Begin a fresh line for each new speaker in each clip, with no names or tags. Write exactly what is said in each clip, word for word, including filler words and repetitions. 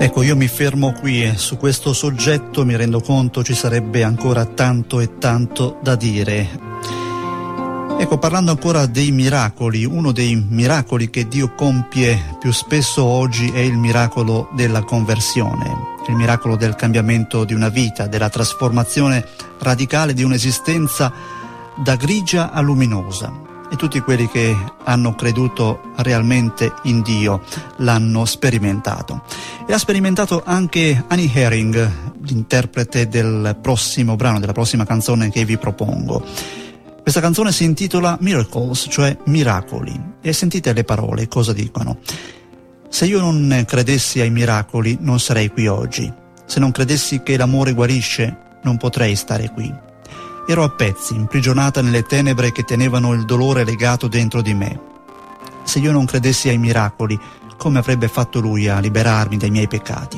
Ecco, io mi fermo qui e su questo soggetto mi rendo conto ci sarebbe ancora tanto e tanto da dire. Ecco, parlando ancora dei miracoli, uno dei miracoli che Dio compie più spesso oggi è il miracolo della conversione, il miracolo del cambiamento di una vita, della trasformazione radicale di un'esistenza da grigia a luminosa. E tutti quelli che hanno creduto realmente in Dio l'hanno sperimentato. E ha sperimentato anche Annie Herring, l'interprete del prossimo brano, della prossima canzone che vi propongo. Questa canzone si intitola Miracles, cioè miracoli. E sentite le parole, cosa dicono. Se io non credessi ai miracoli, non sarei qui oggi. Se non credessi che l'amore guarisce, non potrei stare qui. Ero a pezzi, imprigionata nelle tenebre che tenevano il dolore legato dentro di me. Se io non credessi ai miracoli, come avrebbe fatto Lui a liberarmi dai miei peccati?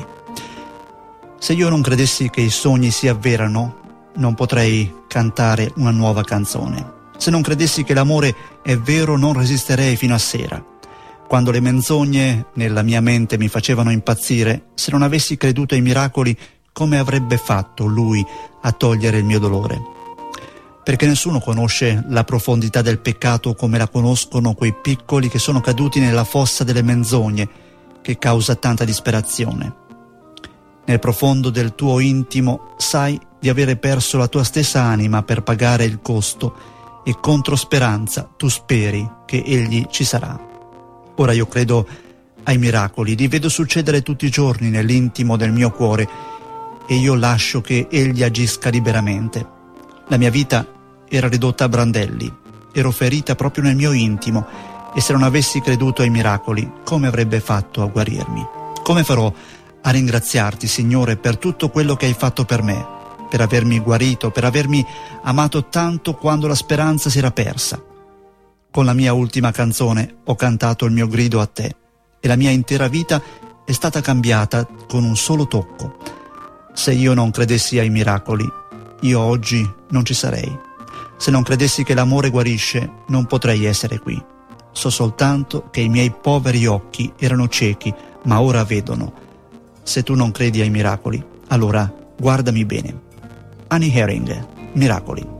Se io non credessi che i sogni si avverano, non potrei cantare una nuova canzone. Se non credessi che l'amore è vero, non resisterei fino a sera. Quando le menzogne nella mia mente mi facevano impazzire, se non avessi creduto ai miracoli, come avrebbe fatto Lui a togliere il mio dolore? Perché nessuno conosce la profondità del peccato come la conoscono quei piccoli che sono caduti nella fossa delle menzogne, che causa tanta disperazione. Nel profondo del tuo intimo sai di avere perso la tua stessa anima per pagare il costo e contro speranza tu speri che Egli ci sarà. Ora io credo ai miracoli, li vedo succedere tutti i giorni nell'intimo del mio cuore e io lascio che Egli agisca liberamente. La mia vita era ridotta a brandelli, ero ferita proprio nel mio intimo e se non avessi creduto ai miracoli, come avrebbe fatto a guarirmi? Come farò a ringraziarti, Signore, per tutto quello che hai fatto per me, per avermi guarito, per avermi amato tanto quando la speranza si era persa? Con la mia ultima canzone ho cantato il mio grido a te e la mia intera vita è stata cambiata con un solo tocco. Se io non credessi ai miracoli, io oggi non ci sarei. Se non credessi che l'amore guarisce, non potrei essere qui. So soltanto che i miei poveri occhi erano ciechi, ma ora vedono. Se tu non credi ai miracoli, allora guardami bene. Annie Herring, Miracoli.